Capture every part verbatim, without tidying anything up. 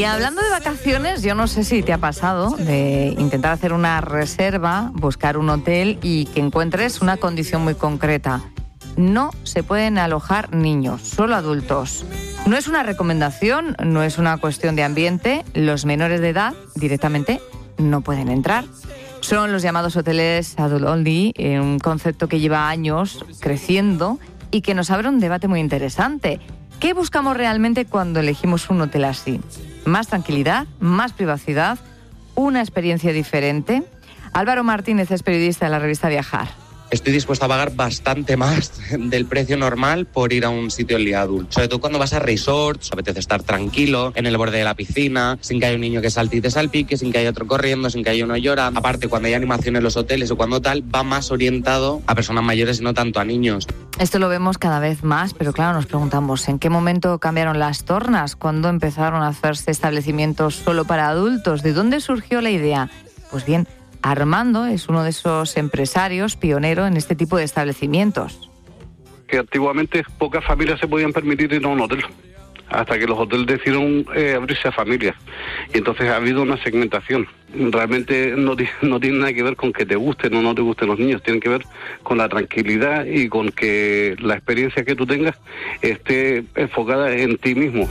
hablando de vacaciones, yo no sé si te ha pasado de intentar hacer una reserva, buscar un hotel y que encuentres una condición muy concreta. No se pueden alojar niños, solo adultos. No es una recomendación, no es una cuestión de ambiente. Los menores de edad directamente no pueden entrar. Son los llamados hoteles adult only, un concepto que lleva años creciendo y que nos abre un debate muy interesante. ¿Qué buscamos realmente cuando elegimos un hotel así? ¿Más tranquilidad? ¿Más privacidad? ¿Una experiencia diferente? Álvaro Martínez es periodista de la revista Viajar. Estoy dispuesto a pagar bastante más del precio normal por ir a un sitio only adult. Sobre todo cuando vas a resorts, apetece estar tranquilo, en el borde de la piscina, sin que haya un niño que salte y te salpique, sin que haya otro corriendo, sin que haya uno llorando. Aparte, cuando hay animación en los hoteles o cuando tal, va más orientado a personas mayores y no tanto a niños. Esto lo vemos cada vez más, pero claro, nos preguntamos, ¿en qué momento cambiaron las tornas? ¿Cuándo empezaron a hacerse establecimientos solo para adultos? ¿De dónde surgió la idea? Pues bien, Armando es uno de esos empresarios pionero en este tipo de establecimientos. Que antiguamente pocas familias se podían permitir ir a un hotel, hasta que los hoteles decidieron eh, abrirse a familias. Y entonces ha habido una segmentación. Realmente no, no tiene nada que ver con que te gusten o no te gusten los niños, tiene que ver con la tranquilidad y con que la experiencia que tú tengas esté enfocada en ti mismo.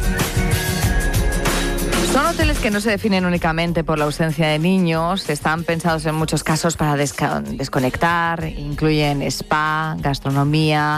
Son hoteles que no se definen únicamente por la ausencia de niños, están pensados en muchos casos para desca- desconectar, incluyen spa, gastronomía,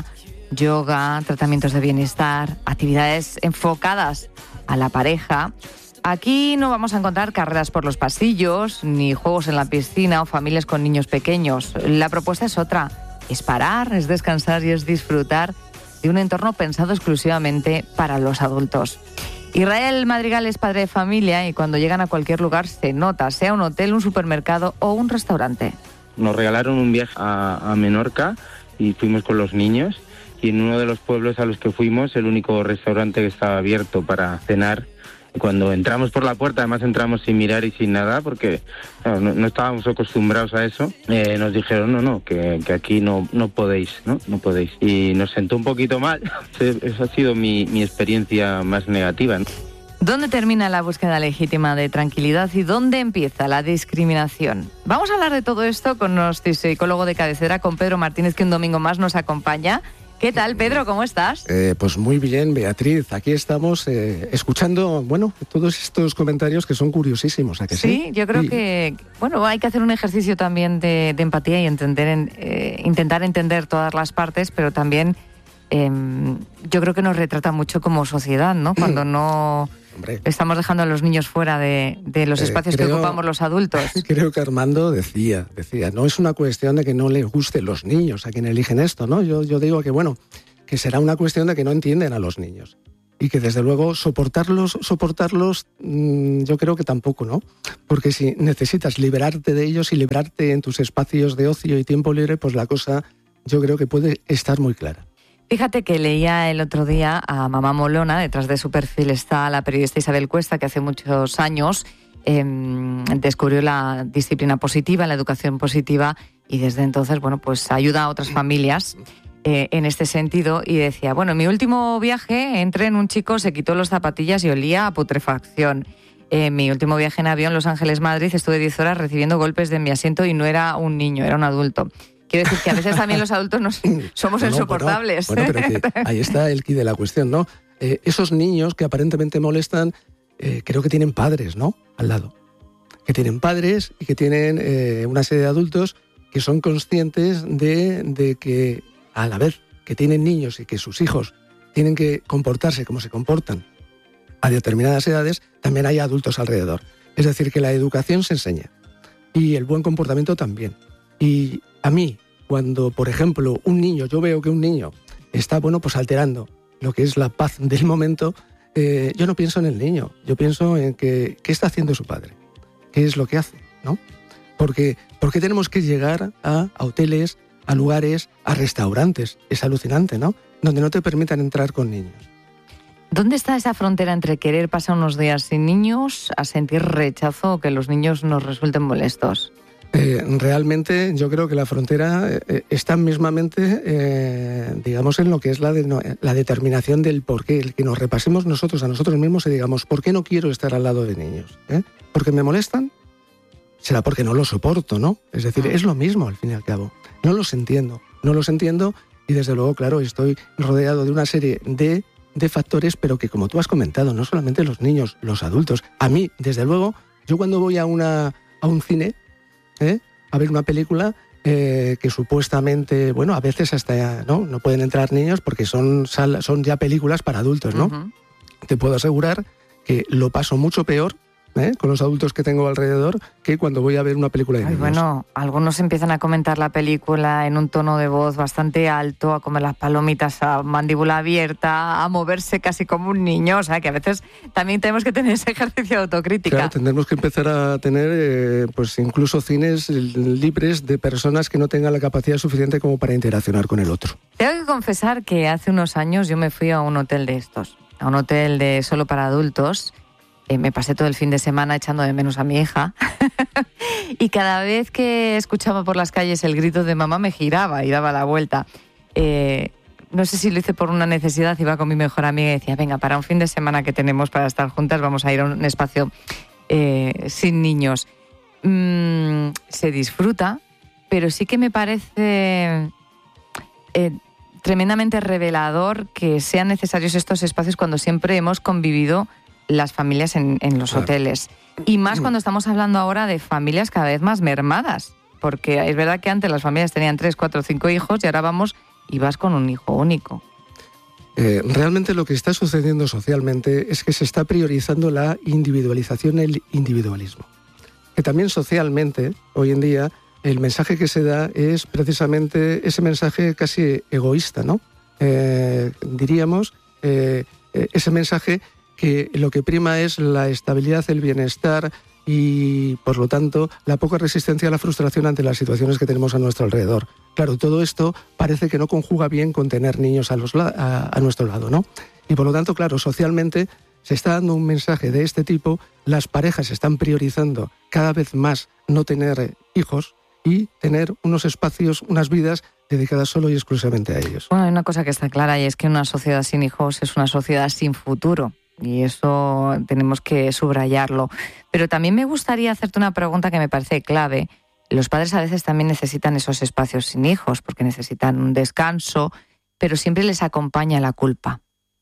yoga, tratamientos de bienestar, actividades enfocadas a la pareja. Aquí no vamos a encontrar carreras por los pasillos, ni juegos en la piscina o familias con niños pequeños. La propuesta es otra, es parar, es descansar y es disfrutar de un entorno pensado exclusivamente para los adultos. Israel Madrigal es padre de familia y cuando llegan a cualquier lugar se nota, sea un hotel, un supermercado o un restaurante. Nos regalaron un viaje a, a Menorca y fuimos con los niños y en uno de los pueblos a los que fuimos, el único restaurante que estaba abierto para cenar. Cuando entramos por la puerta, además entramos sin mirar y sin nada, porque claro, no, no estábamos acostumbrados a eso, eh, nos dijeron, no, no, que, que aquí no, no podéis, ¿no? No podéis. Y nos sentó un poquito mal. Esa ha sido mi, mi experiencia más negativa, ¿no? ¿Dónde termina la búsqueda legítima de tranquilidad y dónde empieza la discriminación? Vamos a hablar de todo esto con nuestro psicólogo de cabecera, con Pedro Martínez, que un domingo más nos acompaña. ¿Qué tal, Pedro? ¿Cómo estás? Eh, pues muy bien, Beatriz. Aquí estamos eh, escuchando, bueno, todos estos comentarios que son curiosísimos, ¿a que sí? Sí, yo creo y... que, bueno, hay que hacer un ejercicio también de, de empatía y entender, en, eh, intentar entender todas las partes, pero también eh, yo creo que nos retrata mucho como sociedad, ¿no? Cuando no... Hombre. Estamos dejando a los niños fuera de, de los espacios eh, creo, que ocupamos los adultos. Creo que Armando decía, decía, no es una cuestión de que no les gusten los niños a quien eligen esto, ¿no? Yo, yo digo que, bueno, que será una cuestión de que no entienden a los niños. Y que, desde luego, soportarlos, soportarlos, mmm, yo creo que tampoco, ¿no? Porque si necesitas liberarte de ellos y librarte en tus espacios de ocio y tiempo libre, pues la cosa, yo creo que puede estar muy clara. Fíjate que leía el otro día a Mamá Molona, detrás de su perfil está la periodista Isabel Cuesta, que hace muchos años eh, descubrió la disciplina positiva, la educación positiva, y desde entonces, bueno, pues ayuda a otras familias eh, en este sentido, y decía, bueno, en mi último viaje entré en un chico, se quitó las zapatillas y olía a putrefacción. En mi último viaje en avión, Los Ángeles-Madrid, estuve diez horas recibiendo golpes de mi asiento y no era un niño, era un adulto. Quiero decir que a veces también los adultos nos, somos no, no, insoportables. Bueno, bueno, pero que ahí está el quid de la cuestión, ¿no? Eh, esos niños que aparentemente molestan, eh, creo que tienen padres, ¿no? Al lado. Que tienen padres y que tienen eh, una serie de adultos que son conscientes de, de que, a la vez que tienen niños y que sus hijos tienen que comportarse como se comportan a determinadas edades, también hay adultos alrededor. Es decir, que la educación se enseña y el buen comportamiento también. Y a mí, cuando, por ejemplo, un niño, yo veo que un niño está, bueno, pues alterando lo que es la paz del momento, eh, yo no pienso en el niño, yo pienso en que, qué está haciendo su padre, qué es lo que hace, ¿no? Porque, ¿por qué tenemos que llegar a, a hoteles, a lugares, a restaurantes? Es alucinante, ¿no? Donde no te permitan entrar con niños. ¿Dónde está esa frontera entre querer pasar unos días sin niños a sentir rechazo o que los niños nos resulten molestos? Eh, realmente yo creo que la frontera eh, está mismamente, eh, digamos, en lo que es la, de, no, la determinación del por qué, el que nos repasemos nosotros a nosotros mismos y digamos, ¿por qué no quiero estar al lado de niños? ¿Eh? ¿Porque me molestan? Será porque no los soporto, ¿no? Es decir, es lo mismo al fin y al cabo. No los entiendo, no los entiendo y desde luego, claro, estoy rodeado de una serie de, de factores, pero que como tú has comentado, no solamente los niños, los adultos. A mí, desde luego, yo cuando voy a, una, a un cine, ¿eh? a ver una película eh, que supuestamente, bueno, a veces hasta no, no pueden entrar niños porque son, sal, son ya películas para adultos, ¿no? Uh-huh. Te puedo asegurar que lo paso mucho peor ¿eh? con los adultos que tengo alrededor que cuando voy a ver una película de niños. Ay, bueno, algunos empiezan a comentar la película en un tono de voz bastante alto, a comer las palomitas a mandíbula abierta, a moverse casi como un niño, o sea que a veces también tenemos que tener ese ejercicio de autocrítica. Claro, tendremos que empezar a tener eh, pues incluso cines libres de personas que no tengan la capacidad suficiente como para interaccionar con el otro. Tengo que confesar que hace unos años yo me fui a un hotel de estos, a un hotel de solo para adultos. Eh, me pasé todo el fin de semana echando de menos a mi hija y cada vez que escuchaba por las calles el grito de mamá me giraba y daba la vuelta. Eh, no sé si lo hice por una necesidad, iba con mi mejor amiga y decía, venga, para un fin de semana que tenemos para estar juntas vamos a ir a un espacio eh, sin niños. Mm, se disfruta, pero sí que me parece eh, tremendamente revelador que sean necesarios estos espacios cuando siempre hemos convivido las familias en, en los claro. hoteles. Y más cuando estamos hablando ahora de familias cada vez más mermadas. Porque es verdad que antes las familias tenían tres, cuatro, cinco hijos y ahora vamos y vas con un hijo único. Eh, realmente lo que está sucediendo socialmente es que se está priorizando la individualización, el individualismo. Que también socialmente, hoy en día, el mensaje que se da es precisamente ese mensaje casi egoísta, ¿no? Eh, diríamos, eh, ese mensaje que lo que prima es la estabilidad, el bienestar y, por lo tanto, la poca resistencia a la frustración ante las situaciones que tenemos a nuestro alrededor. Claro, todo esto parece que no conjuga bien con tener niños a, los, a, a nuestro lado, ¿no? Y, por lo tanto, claro, socialmente se está dando un mensaje de este tipo, las parejas están priorizando cada vez más no tener hijos y tener unos espacios, unas vidas dedicadas solo y exclusivamente a ellos. Bueno, hay una cosa que está clara y es que una sociedad sin hijos es una sociedad sin futuro. Y eso tenemos que subrayarlo. Pero también me gustaría hacerte una pregunta que me parece clave. Los padres a veces también necesitan esos espacios sin hijos porque necesitan un descanso, pero siempre les acompaña la culpa.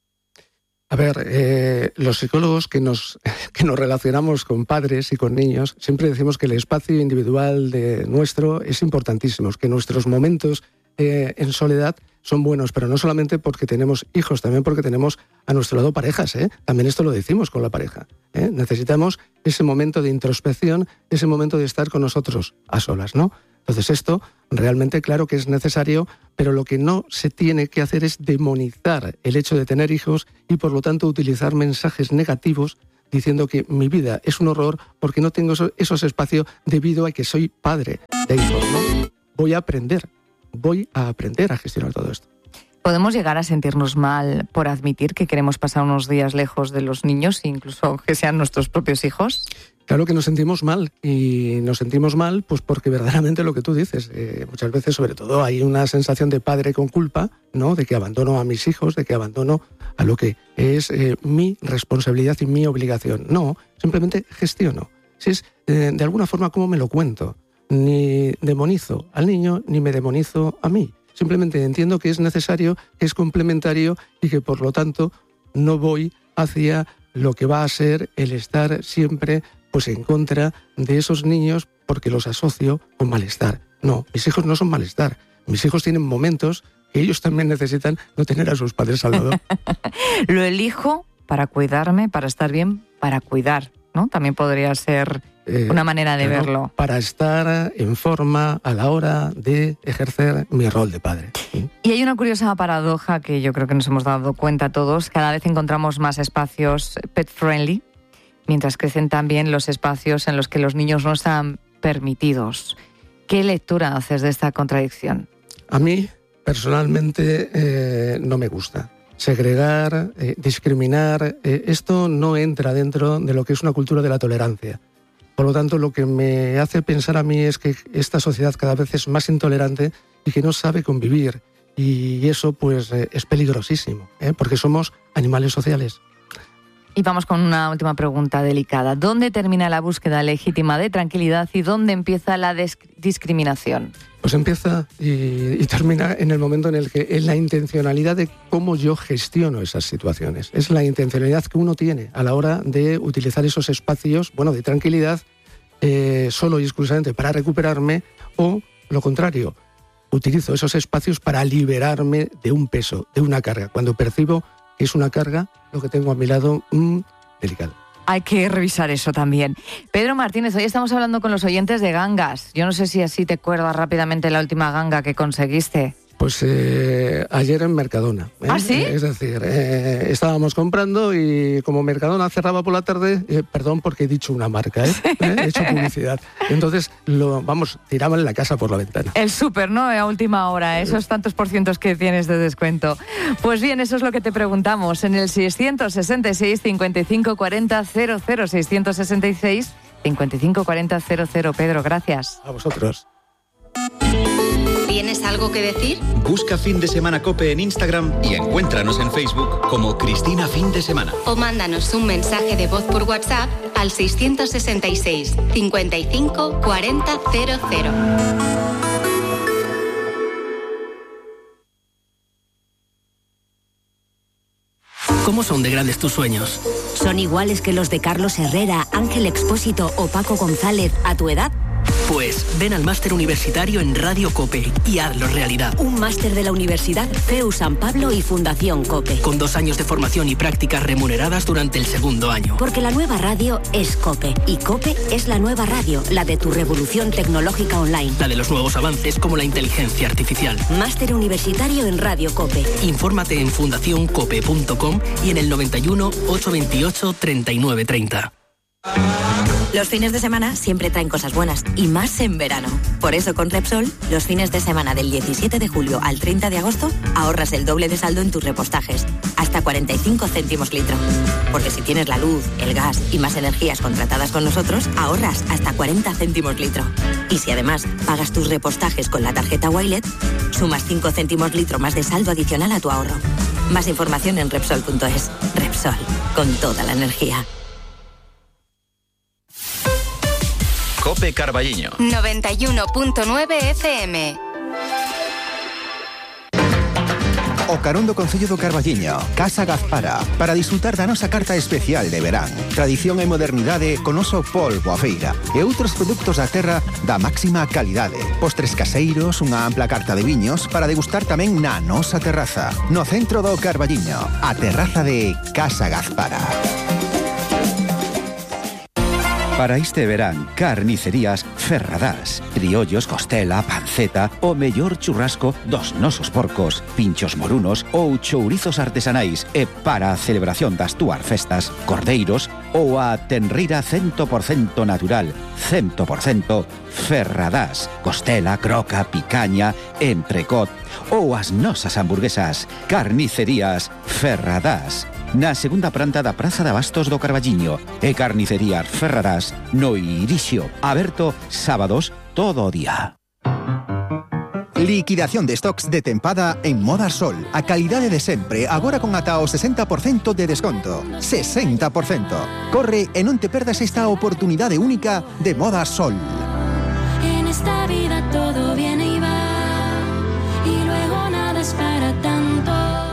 A ver, eh, los psicólogos que nos, que nos relacionamos con padres y con niños siempre decimos que el espacio individual de nuestro es importantísimo, que nuestros momentos eh, en soledad son buenos, pero no solamente porque tenemos hijos, también porque tenemos a nuestro lado parejas, ¿eh? También esto lo decimos con la pareja, ¿eh? Necesitamos ese momento de introspección, ese momento de estar con nosotros a solas, ¿no? Entonces esto realmente claro que es necesario, pero lo que no se tiene que hacer es demonizar el hecho de tener hijos y por lo tanto utilizar mensajes negativos diciendo que mi vida es un horror porque no tengo esos espacios debido a que soy padre de hijos, ¿no? Voy a aprender. Voy a aprender a gestionar todo esto. ¿Podemos llegar a sentirnos mal por admitir que queremos pasar unos días lejos de los niños, incluso que sean nuestros propios hijos? Claro que nos sentimos mal, y nos sentimos mal pues porque verdaderamente lo que tú dices, eh, muchas veces sobre todo hay una sensación de padre con culpa, ¿no? De que abandono a mis hijos, de que abandono a lo que es eh, mi responsabilidad y mi obligación. No, simplemente gestiono. Si es eh, de alguna forma cómo me lo cuento. Ni demonizo al niño, ni me demonizo a mí. Simplemente entiendo que es necesario, que es complementario y que por lo tanto no voy hacia lo que va a ser el estar siempre pues en contra de esos niños porque los asocio con malestar. No, mis hijos no son malestar. Mis hijos tienen momentos que ellos también necesitan no tener a sus padres al lado. Lo elijo para cuidarme, para estar bien, para cuidar, ¿no? También podría ser Eh, una manera de claro, verlo. Para estar en forma a la hora de ejercer mi rol de padre. ¿Sí? Y hay una curiosa paradoja que yo creo que nos hemos dado cuenta todos. Cada vez encontramos más espacios pet friendly, mientras crecen también los espacios en los que los niños no están permitidos. ¿Qué lectura haces de esta contradicción? A mí, personalmente, eh, no me gusta. Segregar, eh, discriminar, eh, esto no entra dentro de lo que es una cultura de la tolerancia. Por lo tanto, lo que me hace pensar a mí es que esta sociedad cada vez es más intolerante y que no sabe convivir. Y eso pues eh, es peligrosísimo, ¿eh? Porque somos animales sociales. Y vamos con una última pregunta delicada. ¿Dónde termina la búsqueda legítima de tranquilidad y dónde empieza la discriminación? Pues empieza y, y termina en el momento en el que es la intencionalidad de cómo yo gestiono esas situaciones. Es la intencionalidad que uno tiene a la hora de utilizar esos espacios, bueno, de tranquilidad, eh, solo y exclusivamente para recuperarme, o lo contrario, utilizo esos espacios para liberarme de un peso, de una carga. Cuando percibo que es una carga, lo que tengo a mi lado, mmm, delicado. Hay que revisar eso también. Pedro Martínez, hoy estamos hablando con los oyentes de gangas. Yo no sé si así te acuerdas rápidamente la última ganga que conseguiste. Pues eh, ayer en Mercadona. ¿eh? ¿Ah, sí? Es decir, eh, estábamos comprando y como Mercadona cerraba por la tarde, eh, perdón porque he dicho una marca, ¿eh? ¿Eh? He hecho publicidad. Entonces, lo, vamos, tiraban la casa por la ventana. El súper, ¿no? A última hora, esos tantos por cientos que tienes de descuento. Pues bien, eso es lo que te preguntamos en el seiscientos sesenta y seis, cincuenta y cinco cuarenta, cero cero, seiscientos sesenta y seis, cincuenta y cinco cuarenta, cero cero. Pedro, gracias. A vosotros. ¿Tienes algo que decir? Busca Fin de Semana COPE en Instagram y encuéntranos en Facebook como Cristina Fin de Semana. O mándanos un mensaje de voz por WhatsApp al seiscientos sesenta y seis, cincuenta y cinco cuarenta, cero cero. ¿Cómo son de grandes tus sueños? ¿Son iguales que los de Carlos Herrera, Ángel Expósito o Paco González a tu edad? Pues ven al máster universitario en Radio COPE y hazlo realidad. Un máster de la Universidad C E U San Pablo y Fundación COPE. Con dos años de formación y prácticas remuneradas durante el segundo año. Porque la nueva radio es COPE y COPE es la nueva radio, la de tu revolución tecnológica online. La de los nuevos avances como la inteligencia artificial. Máster universitario en Radio COPE. Infórmate en fundación cope punto com y en el noventa y uno, ochocientos veintiocho, treinta y nueve treinta. Los fines de semana siempre traen cosas buenas, y más en verano. Por eso con Repsol, los fines de semana del diecisiete de julio al treinta de agosto, ahorras el doble de saldo en tus repostajes, hasta cuarenta y cinco céntimos litro. Porque si tienes la luz, el gas y más energías contratadas con nosotros, ahorras hasta cuarenta céntimos litro. Y si además pagas tus repostajes con la tarjeta Wilet, sumas cinco céntimos litro más de saldo adicional a tu ahorro. Más información en Repsol punto es. Repsol, con toda la energía. COPE Carballiño noventa y uno punto nueve F M. O Carondo Concello do Carballiño, Casa Gazpara, para disfrutar da nosa carta especial de verán. Tradición e modernidade con oso polvo a feira e outros produtos da terra da máxima calidade. Postres caseiros, unha ampla carta de viños para degustar tamén na nosa terraza. No centro do Carballiño, a terraza de Casa Gazpara. Para este verán, carnicerías Ferradás. Criollos, costela, panceta, o mellor churrasco dos nosos porcos, pinchos morunos ou chourizos artesanais. E para a celebración das túas festas, cordeiros ou a tenreira cento por cento natural, cento por cento Ferradás. Costela, croca, picaña, entrecot ou as nosas hamburguesas. Carnicerías Ferradás. Na segunda planta da Praza de Abastos do Carballiño e Carnicerías Ferradás no Irixio, aberto sábados todo o día. Liquidación de stocks de tempada en Moda Sol. A calidade de sempre, agora con ata o sesenta por cento de desconto. sesenta por cento. Corre e non te perdas esta oportunidade única de Moda Sol. En esta vida todo viene y va, y luego nada es para tanto.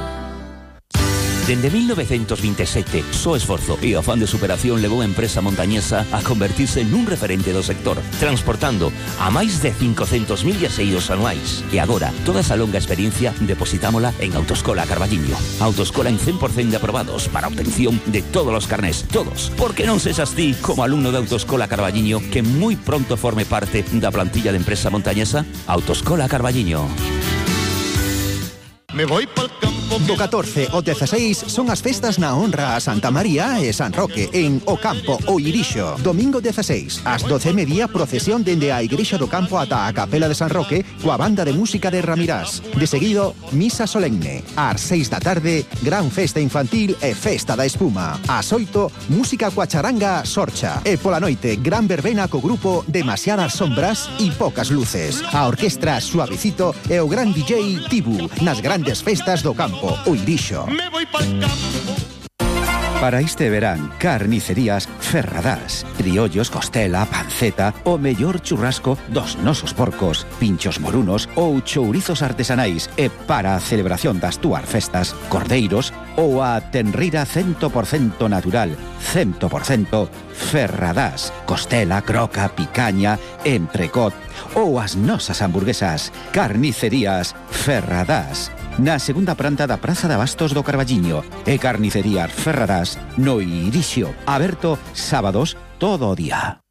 Dende mil novecientos veintisiete, so esforzo e afán de superación levou a empresa montañesa a convertirse nun referente do sector, transportando a máis de cincocentos mil viaxeiros anuais. E agora, toda esa longa experiencia depositámola en Autoescola Carballiño. Autoescola en cen por cento de aprobados para obtención de todos os carnés, todos. Porque non sexas ti, como alumno de Autoescola Carballiño, que moi pronto forme parte da plantilla de empresa montañesa. Autoescola Carballiño. Me voy pa'l campo. Do catorce ao dezasseis son as festas na honra a Santa María e San Roque en O Campo, O Irixo. Domingo dezasseis, ás doce e media, procesión dende a Igrexa do Campo ata a Capela de San Roque coa banda de música de Ramirás. De seguido, misa solemne. Ás seis da tarde, gran festa infantil e festa da espuma. Ás oito, música coa charanga Sorcha. E pola noite, gran verbena co grupo Demasiadas Sombras e Pocas Luces. A orquestra Suavecito e o gran D J Tibu nas grandes festas do campo, O Irixo. Me voy pa'l campo. Para este verán, carnicerías Ferradás. Criollos, costela, panceta, o mellor churrasco dos nosos porcos, pinchos morunos ou chourizos artesanais. E para a celebración das túas festas, cordeiros ou a tenrira cen por cento natural, cen por cento Ferradás. Costela, croca, picaña, entrecot ou as nosas hamburguesas. Carnicerías Ferradás. Na segunda planta da Praza de Abastos do Carballiño e Carnicerías Ferradás no Irixo. Aberto sábados todo o día.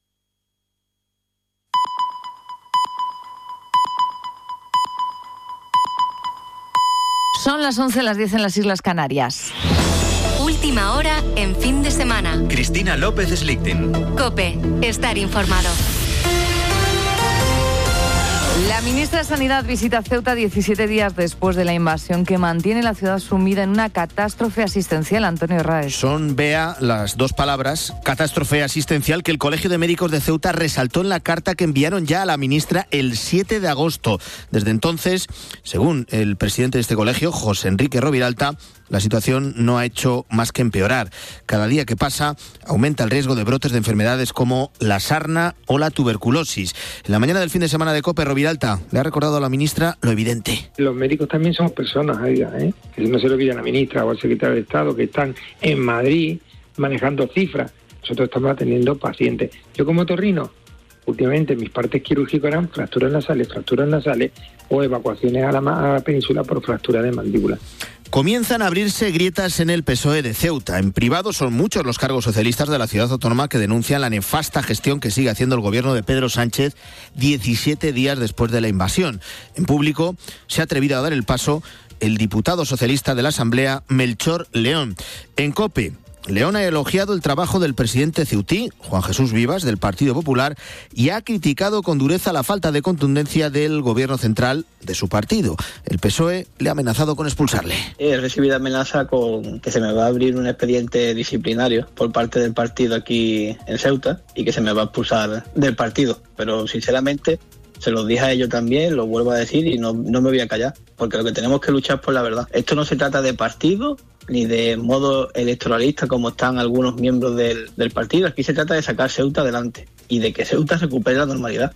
Son las once, las diez en las Islas Canarias. Última hora en fin de semana. Cristina López Slichting. COPE. Estar informado. La ministra de Sanidad visita Ceuta diecisiete días después de la invasión que mantiene la ciudad sumida en una catástrofe asistencial. Antonio Raes. Son, Bea, las dos palabras, catástrofe asistencial, que el Colegio de Médicos de Ceuta resaltó en la carta que enviaron ya a la ministra el siete de agosto. Desde entonces, según el presidente de este colegio, José Enrique Roviralta, la situación no ha hecho más que empeorar. Cada día que pasa aumenta el riesgo de brotes de enfermedades como la sarna o la tuberculosis. En la mañana del fin de semana de COPE, Roviralta le ha recordado a la ministra lo evidente. Los médicos también somos personas, ¿eh? Que no se lo olvide a la ministra o al secretario de Estado, que están en Madrid manejando cifras. Nosotros estamos atendiendo pacientes. Yo como otorrino, últimamente mis partes quirúrgicas eran fracturas nasales, fracturas nasales o evacuaciones a la, a la península por fractura de mandíbula. Comienzan a abrirse grietas en el P S O E de Ceuta. En privado son muchos los cargos socialistas de la ciudad autónoma que denuncian la nefasta gestión que sigue haciendo el gobierno de Pedro Sánchez diecisiete días después de la invasión. En público se ha atrevido a dar el paso el diputado socialista de la Asamblea, Melchor León. En COPE, León ha elogiado el trabajo del presidente ceutí, Juan Jesús Vivas, del Partido Popular, y ha criticado con dureza la falta de contundencia del gobierno central de su partido. El P S O E le ha amenazado con expulsarle. He recibido amenaza con que se me va a abrir un expediente disciplinario por parte del partido aquí en Ceuta y que se me va a expulsar del partido. Pero sinceramente se los dije a ellos también, lo vuelvo a decir y no, no me voy a callar, porque lo que tenemos que luchar es por la verdad. Esto no se trata de partido ni de modo electoralista como están algunos miembros del, del partido. Aquí se trata de sacar Ceuta adelante y de que Ceuta recupere la normalidad.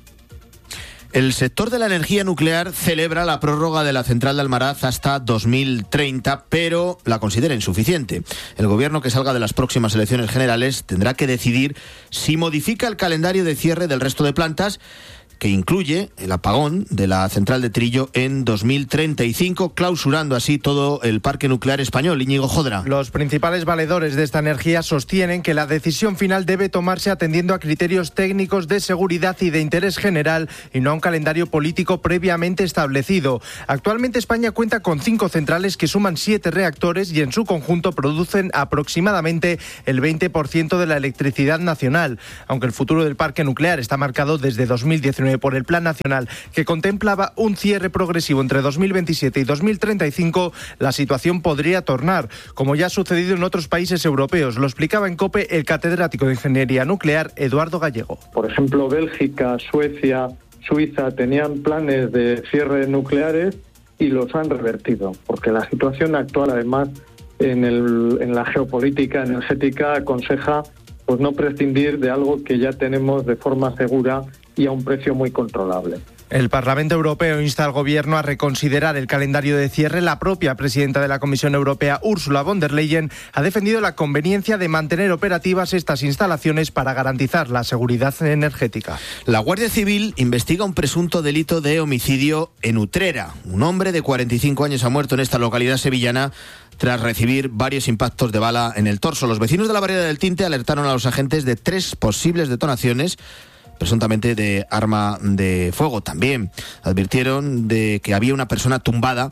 El sector de la energía nuclear celebra la prórroga de la central de Almaraz hasta dos mil treinta, pero la considera insuficiente. El gobierno que salga de las próximas elecciones generales tendrá que decidir si modifica el calendario de cierre del resto de plantas, que incluye el apagón de la central de Trillo en dos mil treinta y cinco, clausurando así todo el parque nuclear español. Íñigo Jodra. Los principales valedores de esta energía sostienen que la decisión final debe tomarse atendiendo a criterios técnicos de seguridad y de interés general y no a un calendario político previamente establecido. Actualmente España cuenta con cinco centrales que suman siete reactores y en su conjunto producen aproximadamente el veinte por ciento de la electricidad nacional. Aunque el futuro del parque nuclear está marcado desde dos mil diecinueve por el Plan Nacional, que contemplaba un cierre progresivo entre dos mil veintisiete y dos mil treinta y cinco, la situación podría tornar, como ya ha sucedido en otros países europeos. Lo explicaba en COPE el catedrático de Ingeniería Nuclear, Eduardo Gallego. Por ejemplo, Bélgica, Suecia, Suiza tenían planes de cierre nucleares y los han revertido, porque la situación actual, además, en, el, en la geopolítica energética aconseja pues no prescindir de algo que ya tenemos de forma segura y a un precio muy controlable. El Parlamento Europeo insta al Gobierno a reconsiderar el calendario de cierre. La propia presidenta de la Comisión Europea, Ursula von der Leyen, ha defendido la conveniencia de mantener operativas estas instalaciones para garantizar la seguridad energética. La Guardia Civil investiga un presunto delito de homicidio en Utrera. Un hombre de cuarenta y cinco años ha muerto en esta localidad sevillana tras recibir varios impactos de bala en el torso. Los vecinos de la Barriada del Tinte alertaron a los agentes de tres posibles detonaciones, presuntamente de arma de fuego. También advirtieron de que había una persona tumbada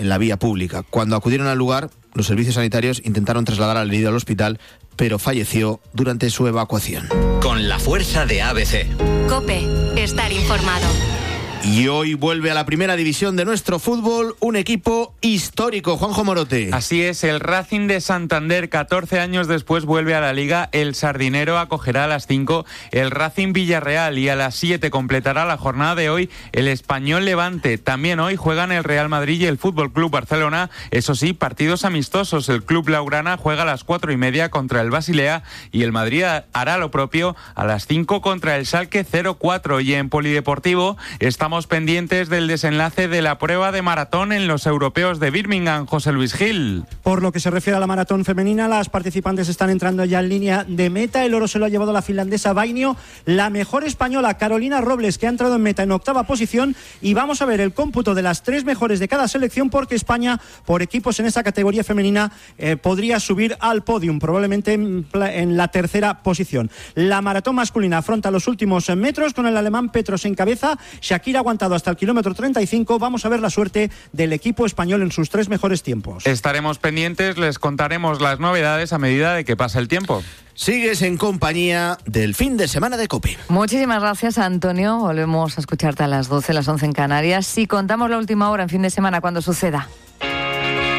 en la vía pública. Cuando acudieron al lugar, los servicios sanitarios intentaron trasladar al herido al hospital, pero falleció durante su evacuación. Con la fuerza de A B C. COPE, estar informado. Y hoy vuelve a la primera división de nuestro fútbol un equipo histórico, Juanjo Morote. Así es, el Racing de Santander, catorce años después vuelve a la Liga. El Sardinero acogerá a las cinco el Racing Villarreal y a las siete completará la jornada de hoy el Español Levante. También hoy juegan el Real Madrid y el Fútbol Club Barcelona. Eso sí, partidos amistosos. El Club Blaugrana juega a las cuatro y media contra el Basilea y el Madrid hará lo propio a las cinco contra el Schalke cero cuatro. Y en Polideportivo estamos Estamos pendientes del desenlace de la prueba de maratón en los europeos de Birmingham. José Luis Gil. Por lo que se refiere a la maratón femenina, las participantes están entrando ya en línea de meta. El oro se lo ha llevado la finlandesa Vainio, la mejor española Carolina Robles, que ha entrado en meta en octava posición. Y vamos a ver el cómputo de las tres mejores de cada selección, porque España, por equipos en esa categoría femenina, eh, podría subir al podium, probablemente en, en la tercera posición. La maratón masculina afronta los últimos metros con el alemán Petros en cabeza. Shakira aguantado hasta el kilómetro treinta y cinco. Vamos a ver la suerte del equipo español en sus tres mejores tiempos. Estaremos pendientes, les contaremos las novedades a medida de que pasa el tiempo. Sigues en compañía del fin de semana de COPE. Muchísimas gracias, Antonio. Volvemos a escucharte a las doce, las once en Canarias. Si contamos la última hora en fin de semana cuando suceda.